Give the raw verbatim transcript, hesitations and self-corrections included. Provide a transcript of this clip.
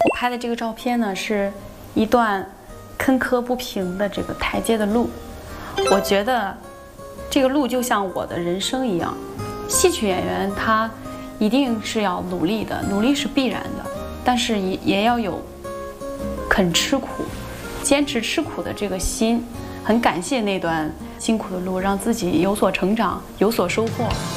我拍的这个照片呢，是一段坑坷不平的这个台阶的路。我觉得这个路就像我的人生一样，戏曲演员他一定是要努力的，努力是必然的，但是也也要有肯吃苦、坚持吃苦的这个心。很感谢那段辛苦的路，让自己有所成长，有所收获。